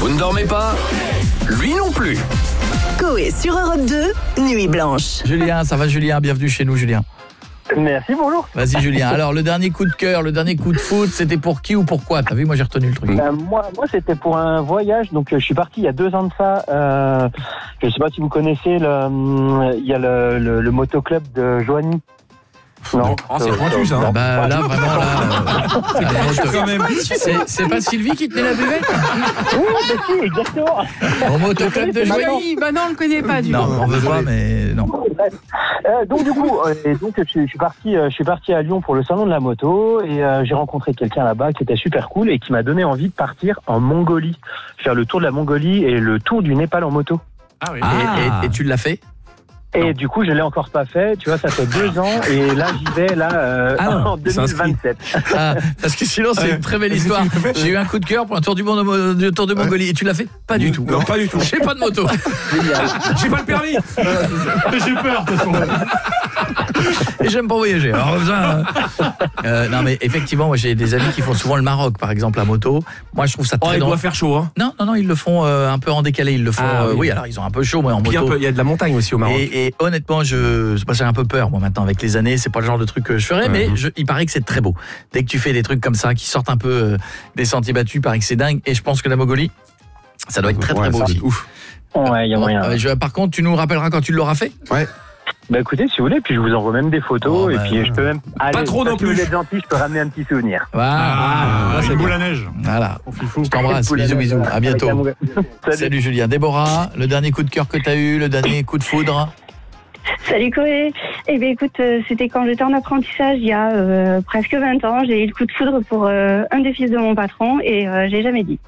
Vous ne dormez pas ? Lui non plus. Coé sur Europe 2, Nuit Blanche. Julien, ça va Julien? Bienvenue chez nous Julien. Merci, bonjour. Vas-y Julien. Alors le dernier coup de cœur, le dernier coup de foot, c'était pour qui ou pourquoi? T'as vu, moi j'ai retenu le truc. Moi c'était pour un voyage, donc je suis parti il y a 2 ans de ça. Je sais pas si vous connaissez, il y a le motoclub de Joigny. Non, c'est pointu ça. Bah voilà. là vraiment Quand même. c'est pas Sylvie qui tenait la buvette? Oui, bah si, exactement. Au motoclub de Joigny. Bah non, on le connaît pas du coup. Non, on veut pas, mais non. Donc du coup, je suis parti à Lyon pour le salon de la moto et j'ai rencontré quelqu'un là-bas qui était super cool et qui m'a donné envie de partir en Mongolie, faire le tour de la Mongolie et le tour du Népal en moto. Ah oui. Et tu l'as fait? Et du coup, je l'ai encore pas fait. Tu vois, ça fait 2 ans et là, j'y vais en 2027. Ah, parce que sinon, c'est une très belle histoire. J'ai eu un coup de cœur pour un tour du monde, tour de Mongolie. Et tu l'as fait? Pas du tout. Non, pas du tout. J'ai pas de moto. J'ai pas le permis. J'ai peur de toute façon. Et j'aime pas voyager. Alors, non, mais effectivement, moi, j'ai des amis qui font souvent le Maroc, par exemple, à moto. Moi, je trouve ça très il doit faire chaud, hein. Non, ils le font un peu en décalé. Ils le font. Oui, alors ils ont un peu chaud, moi, en moto. Il y a de la montagne aussi au Maroc. Et honnêtement, j'ai un peu peur, moi, maintenant, avec les années. C'est pas le genre de truc que je ferais, mais il paraît que c'est très beau. Dès que tu fais des trucs comme ça, qui sortent un peu des sentiers battus, il paraît que c'est dingue. Et je pense que la Mongolie, ça doit être très, très beau aussi. Ouf. Ouais, il y a moyen. Par contre, tu nous rappelleras quand tu l'auras fait? Ouais. Bah écoutez, si vous voulez, puis je vous envoie même des photos et puis je peux même pas trop non plus. Si vous êtes gentil, je peux ramener un petit souvenir. Voilà, c'est boule à neige. Voilà. Je t'embrasse. Bisous. À bientôt. Salut Julien. Déborah, le dernier coup de cœur que t'as eu, le dernier coup de foudre? Salut Coé. Eh bien écoute, c'était quand j'étais en apprentissage il y a presque 20 ans. J'ai eu le coup de foudre pour un des fils de mon patron et j'ai jamais dit.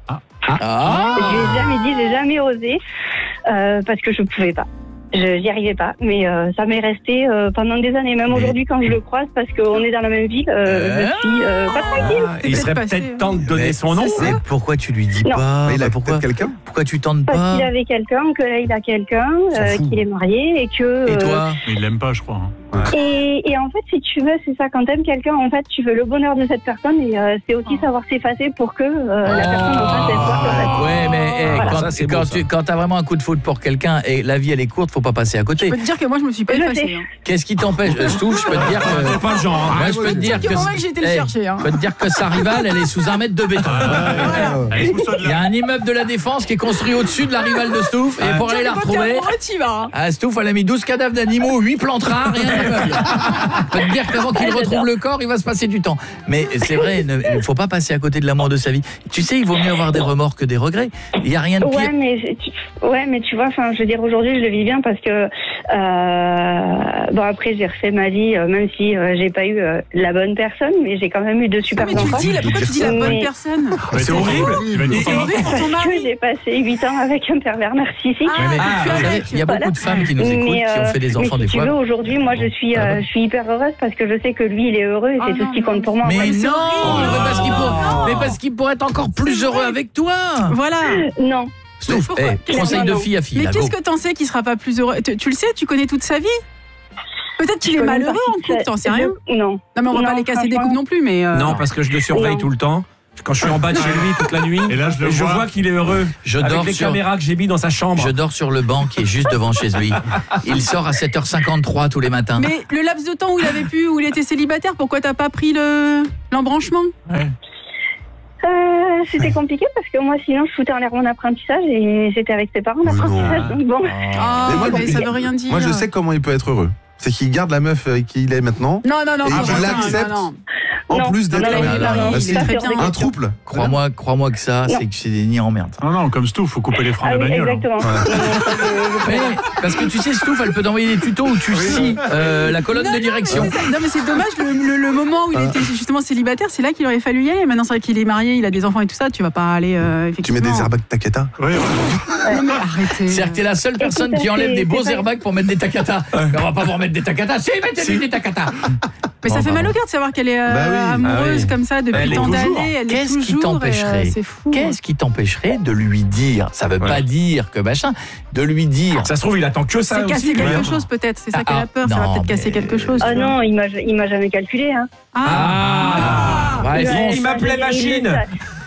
J'ai jamais osé parce que je pouvais pas. J'y arrivais pas, mais ça m'est resté pendant des années. Même aujourd'hui, quand je le croise, parce qu'on est dans la même ville, je suis pas tranquille. Il serait peut-être temps de donner son nom. Mais pourquoi tu lui dis pas? Il a peut-être quelqu'un. Pourquoi tu tentes parce pas? qu'il avait quelqu'un, que là il a quelqu'un, qu'il est marié et que. Et toi? Il l'aime pas, je crois. Et en fait, si tu veux, c'est ça. Quand t'aimes quelqu'un, en fait, tu veux le bonheur de cette personne et c'est aussi savoir s'effacer pour que la personne en face elle soit. Ouais, mais quand t'as vraiment un coup de foudre pour quelqu'un et la vie elle est courte, faut pas passer à côté. Je peux te dire que moi je me suis pas effacée. Qu'est-ce qui t'empêche? Stouff, je peux te dire que c'est pas le genre. Moi, je peux te dire que j'ai été le chercher. Je peux te dire que sa rivale, elle est sous 1 mètre de béton. Il y a un immeuble de la Défense qui est construit au-dessus de la rivale de Stouff et pour aller la retrouver. Stouff, elle a mis 12 cadavres d'animaux, 8 plantes rares et un immeuble. Je peux te dire qu'avant qu'il retrouve le corps, il va se passer du temps. Mais c'est vrai, il ne faut pas passer à côté de l'amour de sa vie. Tu sais, il vaut mieux avoir des remords que des regrets. Il y a rien de pire. Ouais, mais tu vois, enfin, je veux dire, aujourd'hui, je le vis bien parce que bon, après, j'ai refait ma vie, même si j'ai pas eu la bonne personne, mais j'ai quand même eu 2 super enfants. Pourquoi tu dis la bonne personne? C'est horrible. C'est horrible pour ton mari. J'ai passé 8 ans avec un pervers narcissique. Il y a beaucoup de femmes qui nous écoutent, qui ont fait des enfants des fois. Si tu veux, aujourd'hui, moi, je suis hyper heureuse parce que je sais que lui, il est heureux et c'est tout ce qui compte pour moi. Mais non, parce qu'il pourrait être encore plus heureux avec toi. Voilà. Non. Stouff, conseil de fille à fille. Mais qu'est-ce que t'en sais qu'il sera pas plus heureux? Tu le sais, tu connais toute sa vie. Peut-être qu'il est malheureux en couple, t'en sais rien. Non. Non, mais on va pas les casser des couples non plus, mais. Non, parce que je le surveille tout le temps. Quand je suis en bas de chez lui toute la nuit, et là je vois qu'il est heureux. Avec les caméras que j'ai mis dans sa chambre. Je dors sur le banc qui est juste devant chez lui. Il sort à 7h53 tous les matins. Mais le laps de temps où il était célibataire, pourquoi t'as pas pris l'embranchement? C'était compliqué parce que moi sinon je foutais en l'air mon apprentissage et j'étais avec ses parents d'apprentissage, donc bon. Mais ça veut rien dire. Moi je sais comment il peut être heureux. C'est qu'il garde la meuf avec qui il est maintenant. Non. Et qu'il l'accepte. En plus d'être un trouble. Crois-moi que ça, c'est que c'est des nids en merde. Non, comme Stouff, faut couper les freins de la bagnole. Exactement. Mais, parce que tu sais, Stouff, elle peut t'envoyer des tutos où tu scies la colonne de direction. Non, mais c'est dommage, le moment où il était justement célibataire, c'est là qu'il aurait fallu y aller. Maintenant, c'est vrai qu'il est marié, il a des enfants et tout ça, tu vas pas aller. Tu mets des airbags Takata. Oui, arrêtez. C'est-à-dire que t'es la seule personne qui enlève des beaux airbags pour mettre des Takata. Mais on va pas vous remettre des Takata. Si, mettez des Takata. Mais ça fait mal au cœur de savoir qu'elle est amoureuse comme ça depuis tant d'années. Qu'est-ce qui t'empêcherait Qu'est-ce qui t'empêcherait de lui dire? Ça veut pas dire que machin. De lui dire. Ça se trouve, il attend que ça. C'est casser quelque chose peut-être. C'est ça qu'elle a peur. Ça va peut-être casser quelque chose. Ah non, il m'a jamais calculé. Hein. Il m'appelait machine.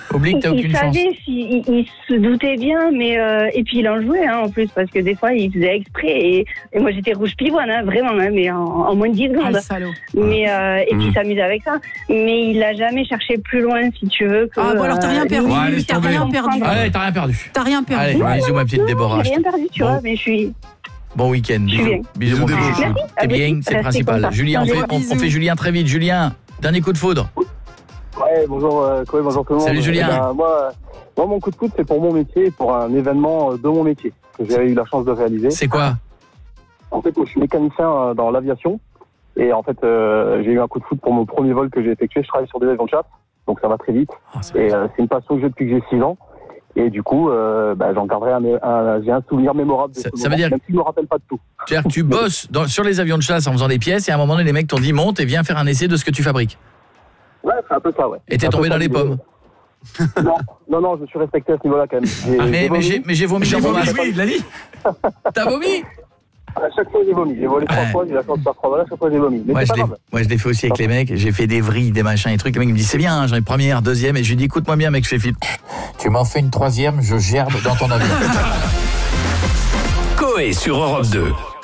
Oublie que t'as aucune chance. Il se doutait bien, mais et puis il en jouait en plus, parce que des fois il faisait exprès et moi j'étais rouge pivoine, vraiment, mais en moins de 10 secondes. Ah, salaud. Mais et puis il s'amusait avec ça, mais il l'a jamais cherché plus loin, si tu veux. Que, bon alors t'as rien perdu. Ouais, t'as rien perdu. Allez, t'as rien perdu. T'as rien perdu. Allez, bisous ma petite Déborah. J'ai rien perdu, tu vois, mais je suis. Bon week-end, bisous mon petit. T'es bien, c'est le principal. Julien, on fait Julien très vite. Julien, dernier coup de foudre. Ouais, bonjour Chloé, bonjour tout le monde. Salut Julien. Moi, mon coup de foudre, c'est pour mon métier, pour un événement de mon métier que j'ai eu la chance de réaliser. C'est quoi? En fait, je suis mécanicien dans l'aviation et en fait, j'ai eu un coup de foudre pour mon premier vol que j'ai effectué. Je travaille sur des avions de chasse, donc ça va très vite. Et c'est une passion que j'ai depuis que j'ai 6 ans. Et du coup, j'en garderai j'ai un souvenir mémorable de ça veut dire même si je me rappelle pas de tout. C'est-à-dire que tu bosses sur les avions de chasse en faisant des pièces et à un moment donné, les mecs t'ont dit monte et viens faire un essai de ce que tu fabriques. Ouais, c'est un peu ça, ouais. Et t'es tombé dans les pommes. Non, je suis respecté à ce niveau-là quand même. Mais j'ai vomi. Oui, il l'a dit. T'as vomi? À chaque fois j'ai vomi. J'ai volé 3 fois, j'ai la chance de faire 3 vols, à chaque fois j'ai vomi. Mais moi je l'ai fait aussi avec les mecs, j'ai fait des vrilles, des machins, des trucs, les mecs me disent c'est bien, j'en ai première, deuxième, et je lui dis écoute-moi bien mec, je fais tu m'en fais une troisième, je gerbe dans ton avion. Coé sur Europe 2.